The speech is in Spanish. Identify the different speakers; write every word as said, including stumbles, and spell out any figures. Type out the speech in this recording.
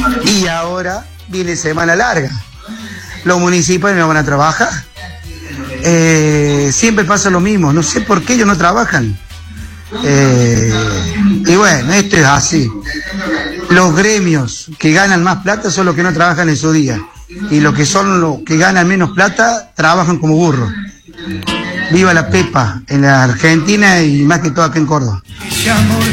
Speaker 1: Y ahora viene semana larga. Los municipales no van a trabajar. Eh, siempre pasa lo mismo. No sé por qué ellos no trabajan. Eh, y bueno, esto es así. Los gremios que ganan más plata son los que no trabajan en su día. Y los que son los que ganan menos plata trabajan como burros. Viva la pepa en la Argentina y más que todo acá en Córdoba.